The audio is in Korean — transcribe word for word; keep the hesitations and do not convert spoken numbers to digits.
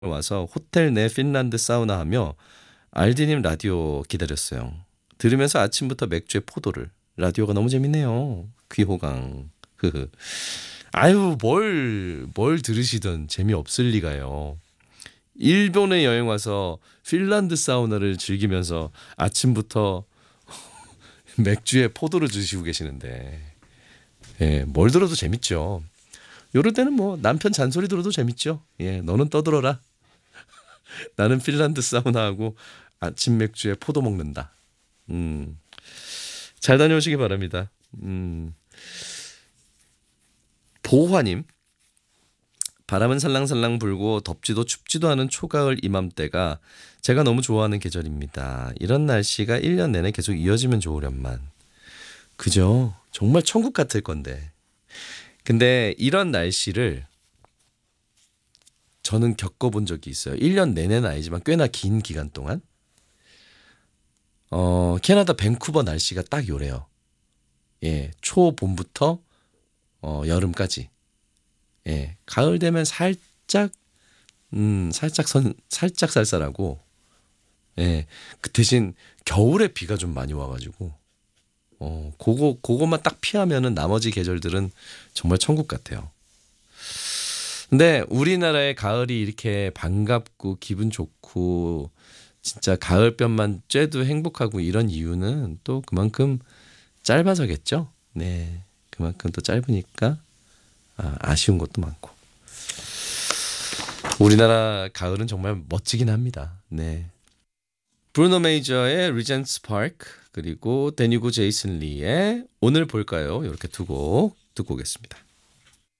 와서 호텔 내 핀란드 사우나 하며 알디님 라디오 기다렸어요. 들으면서 아침부터 맥주에 포도를. 라디오가 너무 재밌네요. 귀호강. 흐흐. 아유, 뭘, 뭘 들으시든 재미없을 리가요. 일본에 여행 와서 핀란드 사우나를 즐기면서 아침부터 맥주에 포도를 드시고 계시는데, 예, 뭘 들어도 재밌죠. 요럴 때는 뭐 남편 잔소리 들어도 재밌죠. 예, 너는 떠들어라. 나는 핀란드 사우나하고 아침 맥주에 포도 먹는다. 음, 잘 다녀오시기 바랍니다. 음, 보화님, 바람은 살랑살랑 불고 덥지도 춥지도 않은 초가을 이맘때가 제가 너무 좋아하는 계절입니다. 이런 날씨가 일 년 내내 계속 이어지면 좋으련만. 그죠? 정말 천국 같을 건데. 근데 이런 날씨를 저는 겪어본 적이 있어요. 일 년 내내는 아니지만 꽤나 긴 기간 동안. 어, 캐나다 밴쿠버 날씨가 딱 요래요. 예, 초봄부터 어, 여름까지. 예, 가을 되면 살짝 음, 살짝 선 살짝 쌀쌀하고, 예, 그 대신 겨울에 비가 좀 많이 와가지고, 어, 그거 그거만 딱 피하면은 나머지 계절들은 정말 천국 같아요. 근데 우리나라의 가을이 이렇게 반갑고 기분 좋고 진짜 가을볕만 쬐도 행복하고 이런 이유는 또 그만큼 짧아서겠죠. 네, 그만큼 또 짧으니까 아, 아쉬운 것도 많고. 우리나라 가을은 정말 멋지긴 합니다. 네. 브루노 메이저의 리젠스 파크 그리고 데니고 제이슨 리의 오늘 볼까요? 이렇게 두 곡 듣고 오겠습니다.